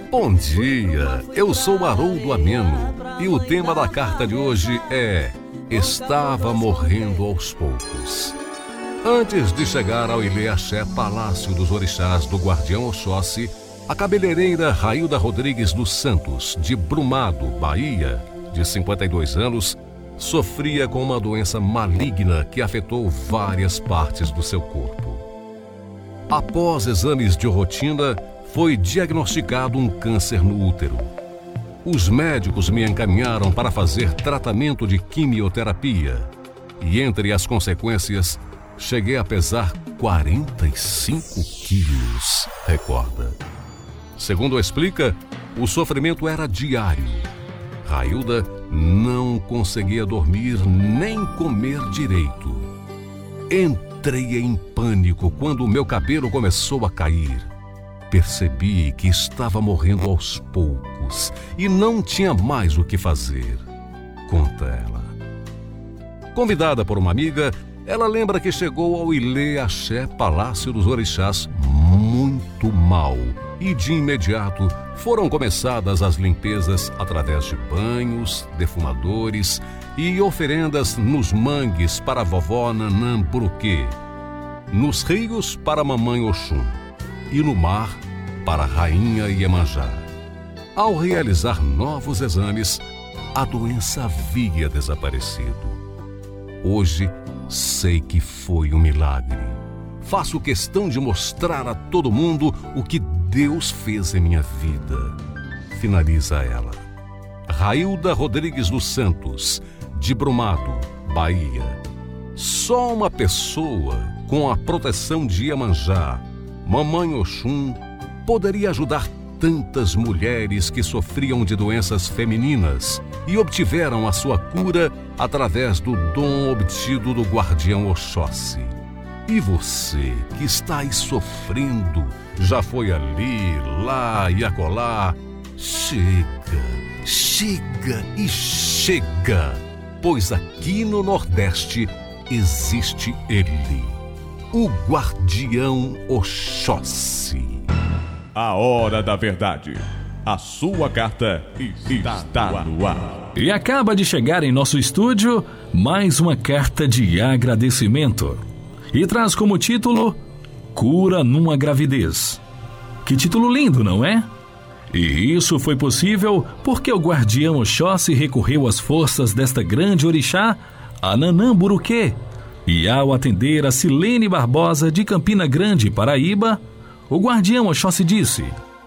Bom dia, eu sou Haroldo Ameno e o tema da carta de hoje é Estava morrendo aos poucos. Antes de chegar ao Ilê Axé Palácio dos Orixás do Guardião Oxóssi, a cabeleireira Railda Rodrigues dos Santos, de Brumado, Bahia, de 52 anos, sofria com uma doença maligna que afetou várias partes do seu corpo. Após exames de rotina, foi diagnosticado um câncer no útero. Os médicos me encaminharam para fazer tratamento de quimioterapia e, entre as consequências, cheguei a pesar 45 quilos, recorda. Segundo explica, o sofrimento era diário. Railda não conseguia dormir nem comer direito. Entrei em pânico quando o meu cabelo começou a cair. Percebi que estava morrendo aos poucos e não tinha mais o que fazer, conta ela. Convidada por uma amiga, ela lembra que chegou ao Ilê Axé Palácio dos Orixás muito mal e de imediato foram começadas as limpezas através de banhos, defumadores e oferendas nos mangues para a vovó Nanã Buruquê, nos rios para a mamãe Oxum e no mar para a rainha Iemanjá. Ao realizar novos exames, a doença havia desaparecido. Hoje, sei que foi um milagre. Faço questão de mostrar a todo mundo o que Deus fez em minha vida. Finaliza ela. Railda Rodrigues dos Santos, de Brumado, Bahia. Só uma pessoa com a proteção de Iemanjá, mamãe Oxum, poderia ajudar tantas mulheres que sofriam de doenças femininas e obtiveram a sua cura através do dom obtido do Guardião Oxóssi. E você que está aí sofrendo, já foi ali, lá e acolá, chega e chega, pois aqui no Nordeste existe ele, o Guardião Oxóssi. A Hora da Verdade. A sua carta está no ar. E acaba de chegar em nosso estúdio mais uma carta de agradecimento. E traz como título Cura numa Gravidez. Que título lindo, não é? E isso foi possível porque o Guardião Oxóssi recorreu às forças desta grande orixá, a Nanã Buruquê. E ao atender a Silene Barbosa de Campina Grande, Paraíba, o Guardião Oxóssi disse: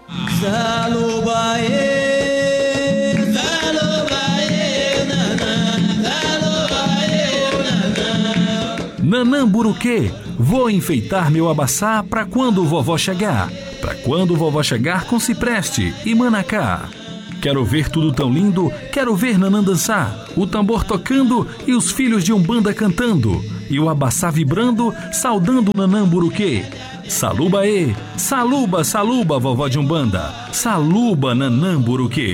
Nanã Buruquê, vou enfeitar meu abaçá pra quando vovó chegar. Pra quando vovó chegar com cipreste e manacá. Quero ver tudo tão lindo, quero ver Nanã dançar, o tambor tocando e os filhos de Umbanda cantando, e o abaçá vibrando, saudando Nanã Buruquê. Saluba e, saluba, saluba, vovó de Umbanda, saluba Nanã Buruquê.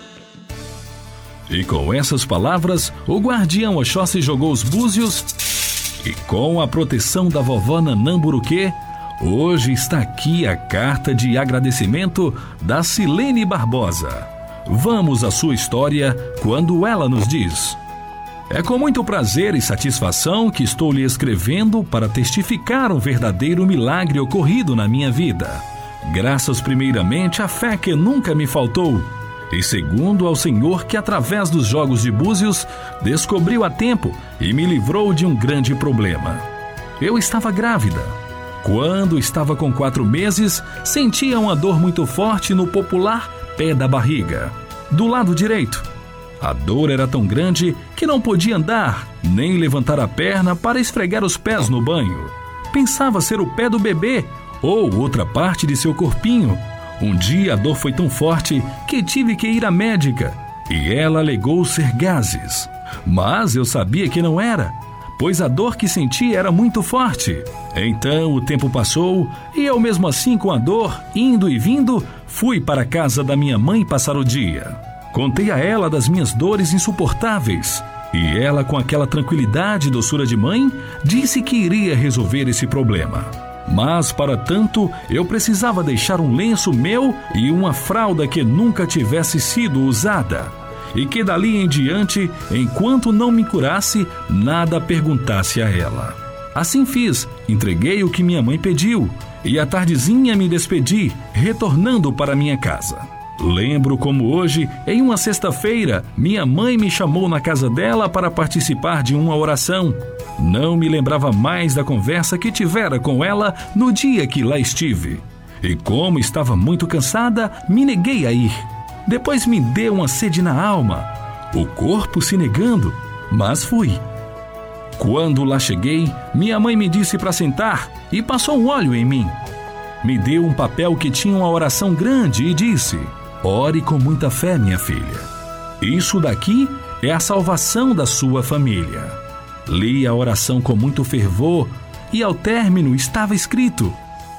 E com essas palavras, o Guardião Oxóssi jogou os búzios e com a proteção da vovó Nanã Buruquê, hoje está aqui a carta de agradecimento da Silene Barbosa. Vamos à sua história quando ela nos diz: é com muito prazer e satisfação que estou lhe escrevendo para testificar um verdadeiro milagre ocorrido na minha vida. Graças primeiramente à fé que nunca me faltou, e segundo ao Senhor que através dos jogos de búzios descobriu a tempo e me livrou de um grande problema. Eu estava grávida. Quando estava com 4 meses, sentia uma dor muito forte no popular pé da barriga, do lado direito. A dor era tão grande que não podia andar, nem levantar a perna para esfregar os pés no banho. Pensava ser o pé do bebê ou outra parte de seu corpinho. Um dia a dor foi tão forte que tive que ir à médica e ela alegou ser gases. Mas eu sabia que não era, pois a dor que sentia era muito forte. Então o tempo passou e eu mesmo assim com a dor, indo e vindo, fui para a casa da minha mãe passar o dia. Contei a ela das minhas dores insuportáveis e ela, com aquela tranquilidade e doçura de mãe, disse que iria resolver esse problema. Mas, para tanto, eu precisava deixar um lenço meu e uma fralda que nunca tivesse sido usada. E que dali em diante, enquanto não me curasse, nada perguntasse a ela. Assim fiz, entreguei o que minha mãe pediu, e à tardezinha me despedi, retornando para minha casa. Lembro como hoje, em uma sexta-feira, minha mãe me chamou na casa dela para participar de uma oração. Não me lembrava mais da conversa que tivera com ela no dia que lá estive. E como estava muito cansada, me neguei a ir. Depois me deu uma sede na alma, o corpo se negando, mas fui. Quando lá cheguei, minha mãe me disse para sentar e passou um óleo em mim. Me deu um papel que tinha uma oração grande e disse: ore com muita fé, minha filha. Isso daqui é a salvação da sua família. Li a oração com muito fervor e ao término estava escrito: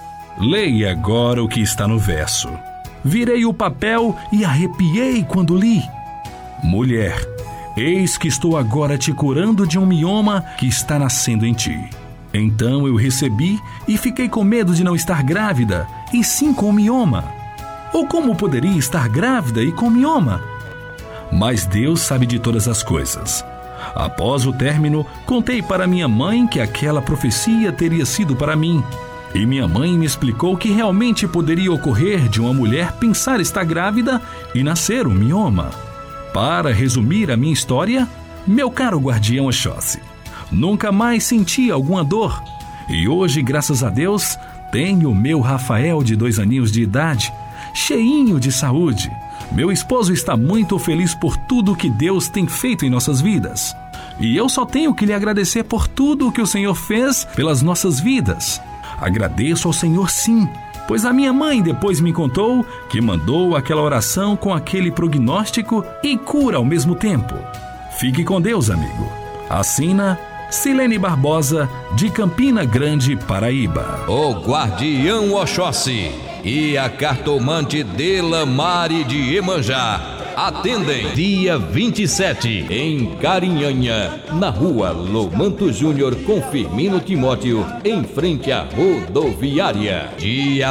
leia agora o que está no verso. Virei o papel e arrepiei quando li: mulher, eis que estou agora te curando de um mioma que está nascendo em ti. Então eu recebi e fiquei com medo de não estar grávida, e sim com mioma. Ou como poderia estar grávida e com mioma? Mas Deus sabe de todas as coisas. Após o término, contei para minha mãe que aquela profecia teria sido para mim. E minha mãe me explicou que realmente poderia ocorrer de uma mulher pensar estar grávida e nascer um mioma. Para resumir a minha história, meu caro guardião Oxóssi, nunca mais senti alguma dor. E hoje, graças a Deus, tenho meu Rafael de 2 aninhos de idade, cheinho de saúde. Meu esposo está muito feliz por tudo que Deus tem feito em nossas vidas. E eu só tenho que lhe agradecer por tudo o que o Senhor fez pelas nossas vidas. Agradeço ao Senhor sim, pois a minha mãe depois me contou que mandou aquela oração com aquele prognóstico e cura ao mesmo tempo. Fique com Deus, amigo. Assina Silene Barbosa, de Campina Grande, Paraíba. O guardião Oxóssi e a cartomante Delamare de Iemanjá atendem dia 27 em Carinhanha, na rua Lomanto Júnior com Firmino Timóteo, em frente à rodoviária. Dia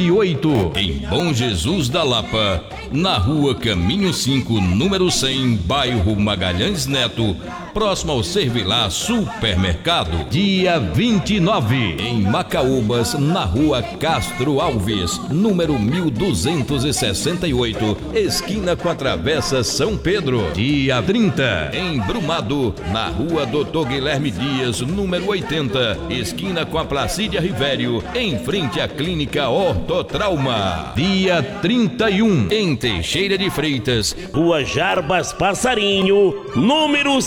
28 em Bom Jesus da Lapa, na rua Caminho 5, número 100, bairro Magalhães Neto, próximo ao Servilá Supermercado. Dia 29 em Macaúbas, na rua Castro Alves, número 1268, esquina com a Travessa São Pedro. Dia 30 em Brumado, na rua Dr. Guilherme Dias, número 80, esquina com a Placídia Rivério, em frente à Clínica Ortotrauma. Dia 31 em Teixeira de Freitas, rua Jarbas Passarinho, número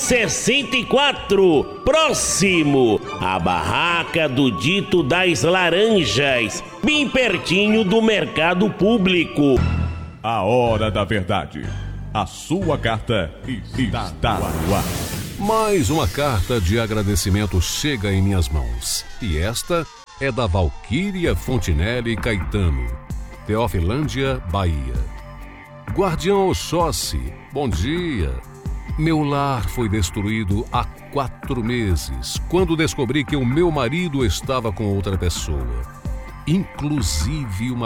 64, próximo à barraca do Dito das Laranjas, bem pertinho do mercado público. A hora da verdade. A sua carta está no ar. Mais uma carta de agradecimento chega em minhas mãos. E esta é da Valquíria Fontinelli Caetano, Teofilândia, Bahia. Guardião Oxóssi, bom dia. Meu lar foi destruído há 4 meses, quando descobri que o meu marido estava com outra pessoa, inclusive uma